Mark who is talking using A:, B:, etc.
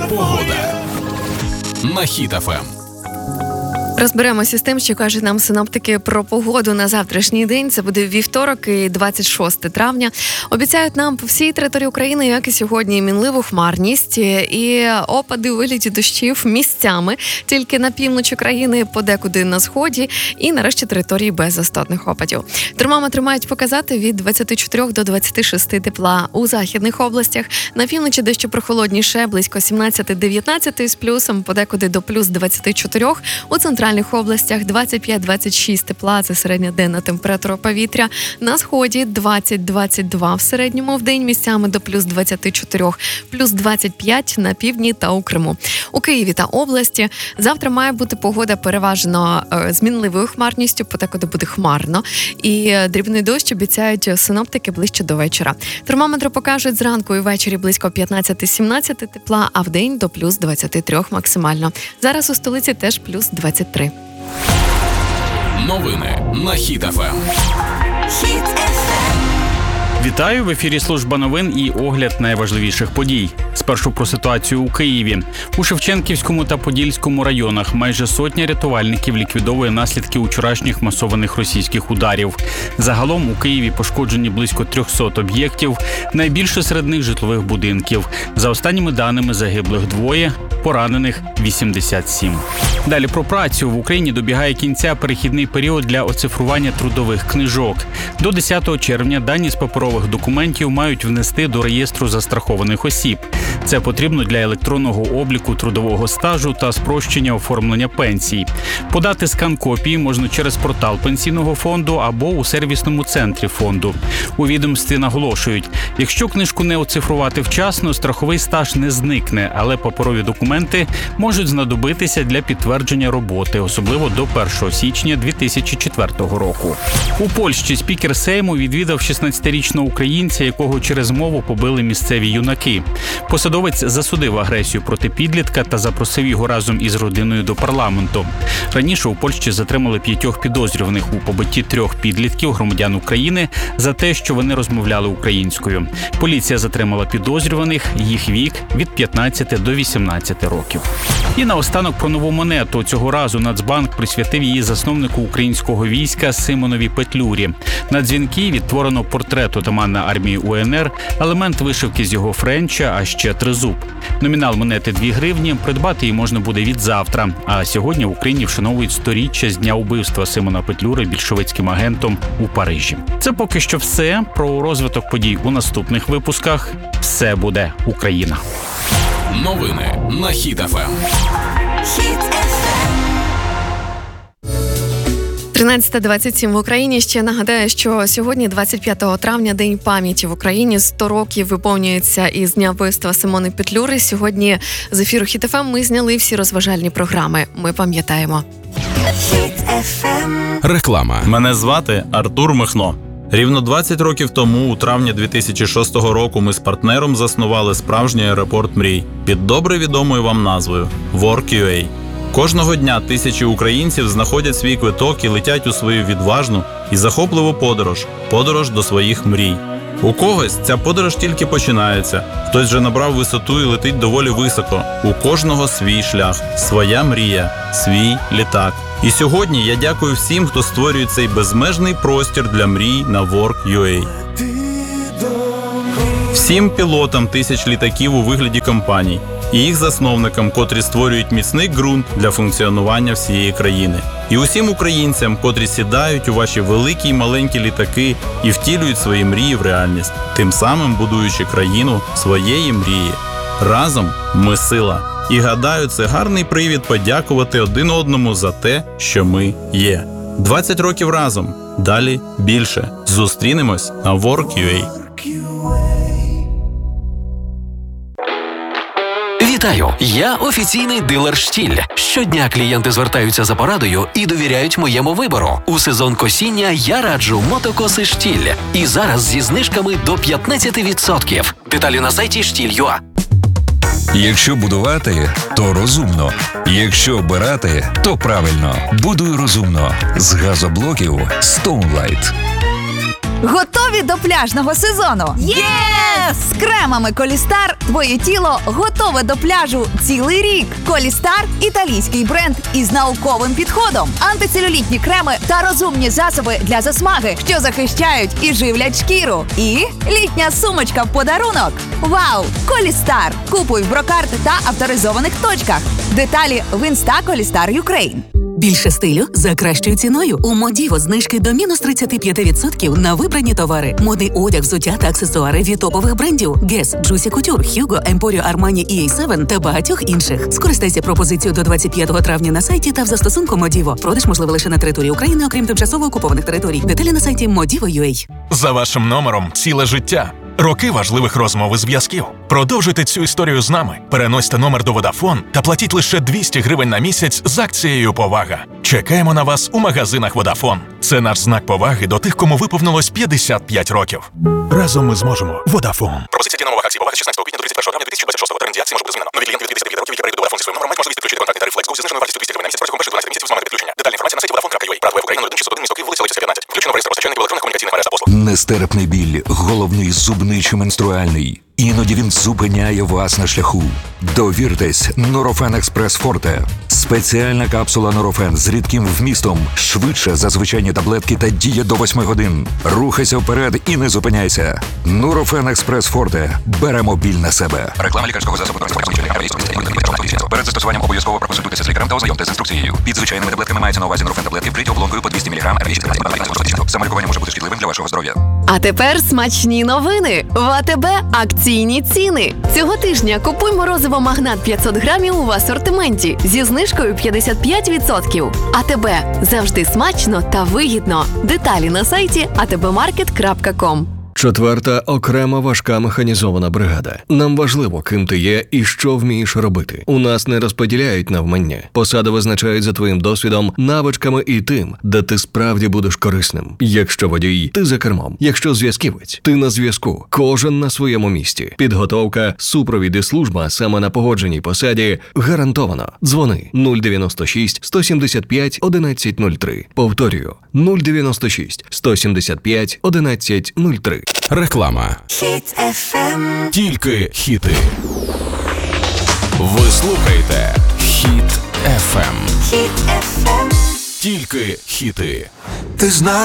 A: Погода на Хіт ФМ.
B: Розберемося з тим, що кажуть нам синоптики про погоду на завтрашній день. Це буде вівторок і 26 травня. Обіцяють нам по всій території України, як і сьогодні, мінливу хмарність і опади у вигляді дощів місцями. Тільки на півночі країни, подекуди на сході і нарешті території без істотних опадів. Термометри мають показати від 24 до 26 тепла у західних областях. На півночі дещо прохолодніше, близько 17-19 з плюсом, подекуди до плюс 24. У центральних областях 25-26 тепла, це середньоденна температура повітря. На сході 20-22 в середньому в день, місцями до плюс 24, плюс 25 на півдні та у Криму. У Києві та області завтра має бути погода переважно з мінливою хмарністю, подекуди буде хмарно. І дрібний дощ обіцяють синоптики ближче до вечора. Термометри покажуть зранку і ввечері близько 15-17 тепла, а в день до плюс 23 максимально. Зараз у столиці теж плюс 23.
A: Новини на Хіт ФМ.
C: Вітаю! В ефірі служба новин і огляд найважливіших подій. Спершу про ситуацію у Києві. У Шевченківському та Подільському районах майже сотня рятувальників ліквідовує наслідки вчорашніх масованих російських ударів. Загалом у Києві пошкоджені близько 300 об'єктів, найбільше серед них житлових будинків. За останніми даними загиблих 2, поранених 87. Далі про працю. В Україні добігає кінця перехідний період для оцифрування трудових книжок. До 10 червня дані з паперових документів мають внести до реєстру застрахованих осіб. Це потрібно для електронного обліку трудового стажу та спрощення оформлення пенсій. Подати скан копії можна через портал Пенсійного фонду або у сервісному центрі фонду. У відомстві наголошують, якщо книжку не оцифрувати вчасно, страховий стаж не зникне, але паперові документи можуть знадобитися для підтвердження роботи, особливо до 1 січня 2004 року. У Польщі спікер Сейму відвідав 16-річного українця, якого через мову побили місцеві юнаки. Посадовець засудив агресію проти підлітка та запросив його разом із родиною до парламенту. Раніше у Польщі затримали 5 підозрюваних у побитті 3 підлітків, громадян України, за те, що вони розмовляли українською. Поліція затримала підозрюваних, їх вік від 15 до 18 років. І наостанок про нову монету. Цього разу Нацбанк присвятив її засновнику українського війська Симонові Петлюрі. На дзвінки відтворено портрет отамана армії УНР, елемент вишивки з його френча, а ще тризуб. Номінал монети 2 гривні, придбати її можна буде від завтра. А сьогодні в Україні вшановують 100-річчя з дня убивства Симона Петлюри більшовицьким агентом у Парижі. Це поки що все. Про розвиток подій у наступних випусках. Все буде Україна.
A: Новини на Хіт ФМ.
B: 13:27 в Україні. Ще нагадаю, що сьогодні, 25 травня, День пам'яті в Україні. 100 років виповнюється із дня вбивства Симони Петлюри. Сьогодні з ефіру Хіт ФМ ми зняли всі розважальні програми. Ми пам'ятаємо.
A: Реклама.
D: Мене звати Артур Михно. Рівно 20 років тому, у травні 2006 року, ми з партнером заснували справжній аеропорт мрій під добре відомою вам назвою Work.ua. Кожного дня тисячі українців знаходять свій квиток і летять у свою відважну і захопливу подорож до своїх мрій. У когось ця подорож тільки починається, хтось вже набрав висоту і летить доволі високо. У кожного свій шлях, своя мрія, свій літак. І сьогодні я дякую всім, хто створює цей безмежний простір для мрій на Work.ua. Всім пілотам тисяч літаків у вигляді компаній і їх засновникам, котрі створюють міцний ґрунт для функціонування всієї країни. І усім українцям, котрі сідають у ваші великі й маленькі літаки і втілюють свої мрії в реальність, тим самим будуючи країну своєї мрії. Разом ми сила. І гадаю, це гарний привід подякувати один одному за те, що ми є. 20 років разом. Далі більше. Зустрінемось на Work.ua.
E: Вітаю! Я офіційний дилер «Штіль». Щодня клієнти звертаються за порадою і довіряють моєму вибору. У сезон косіння я раджу мотокоси «Штіль». І зараз зі знижками до 15%. Деталі на сайті «Штіль.ua».
F: Якщо будувати, то розумно. Якщо обирати, то правильно. Будуй розумно. З газоблоків Stone Light.
B: Готові
G: готові до пляжного сезону? Єс! З кремами Колістар твоє тіло готове до пляжу цілий рік. Колістар – італійський бренд із науковим підходом. Антицелюлітні креми та розумні засоби для засмаги, що захищають і живлять шкіру. І літня сумочка в подарунок. Вау! Колістар! Купуй в Брокарт та авторизованих точках. Деталі в Інста Колістар Юкрейн.
H: Більше стилю за кращою ціною. У Модіво знижки до мінус 35% на вибрані товари. Модний одяг, взуття та аксесуари від топових брендів Guess, Juicy Couture, Hugo, Emporio, Armani, EA7 та багатьох інших. Скористайся пропозицією до 25 травня на сайті та в застосунку Модіво. Продаж можливий лише на території України, окрім тимчасово окупованих територій. Деталі на сайті Modivo.ua.
I: За вашим номером ціле життя. Роки важливих розмов і зв'язків. Продовжуйте цю історію з нами. Переносьте номер до Vodafone та платіть лише 200 гривень на місяць з акцією «Повага». Чекаємо на вас у магазинах Vodafone. Це наш знак поваги до тих, кому виповнилось 55 років. Разом ми зможемо. Vodafone. Пропозиція дія нових акцій «Повага» з 16 квітня до 31 травня 2026. Термін дії акції може бути змінено. Нові клієнти від 55 років, які перейдуть до Vodafone зі своїм номером, мають можливість підключити контактний тариф FlexGo зі зниженою вартістю 200 гривень на місяць протягом перших 12 місяців з моменту підключення. Детальна інформація на сайті Vodafone.ua. Правда, Україна 0161 місто Київ, вулиця Лисиця, 15. Включено в реєстр постачальників електронних комунікаційних мереж та послуг.
F: Нестерпний біль, головний, зубний чи менструальний. Іноді він зупиняє вас на шляху. Довіртесь Нурофен Експрес Форте. Спеціальна капсула Нурофен з рідким вмістом. Швидше за звичайні таблетки та діє до 8 годин. Рухайся вперед і не зупиняйся. Нурофен Експрес Форте. Беремо біль на себе.
J: Реклама лікарського засобу. Перед застосуванням обов'язково проконсультуйтеся з лікарем та ознайомтеся з інструкцією. Під звичайними таблетками мається на увазі Нурофен таблетки, вкриті оболонкою по 200 мг. Самолікування може бути шкідливим для вашого здоров'я.
B: А тепер смачні новини. В АТБ акційні ціни. Цього тижня купуй морозиво «Магнат» 500 грамів у асортименті зі знижкою 55%. АТБ. Завжди смачно та вигідно. Деталі на сайті atbmarket.com.
K: 4-та окрема важка механізована бригада. Нам важливо, ким ти є і що вмієш робити. У нас не розподіляють навмання. Посади визначають за твоїм досвідом, навичками і тим, де ти справді будеш корисним. Якщо водій, ти за кермом. Якщо зв'язківець, ти на зв'язку. Кожен на своєму місці. Підготовка, супровід і служба саме на погодженій посаді гарантовано. Дзвони 096 175 1103. Повторюю, 096 175 1103.
A: Реклама.
G: Хіт FM.
A: Тільки хіти. Ви слухаєте Хіт FM.
G: Хіт FM.
A: Тільки хіти.
L: Ти знаєш.